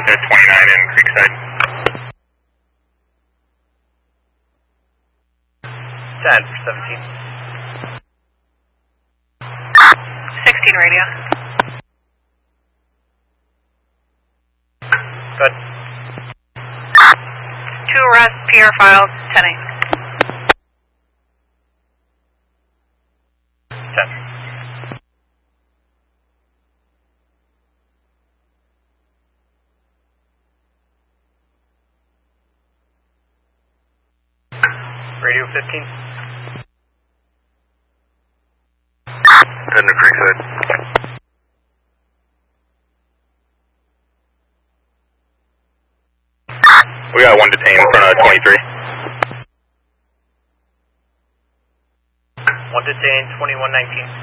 Center 29 in Creekside. 10 for 17. 16 radio. Good. 2 arrests, PR filed, 10-8. 10. Radio 15. Heading to Creekside. We got 1 detained in front of 23. 1 detained, 2119.